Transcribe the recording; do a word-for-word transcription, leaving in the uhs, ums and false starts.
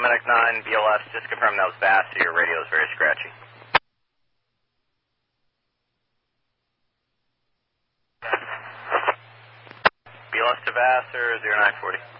Medic nine, B L S, just confirm that was Bass, so your radio is very scratchy. B L S to Bass or zero nine forty?